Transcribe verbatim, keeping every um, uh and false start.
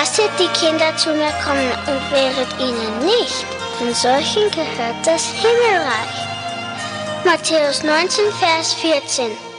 Lasset die Kinder zu mir kommen und wehret ihnen nicht, denn solchen gehört das Himmelreich. Matthäus neunzehn, Vers vierzehn.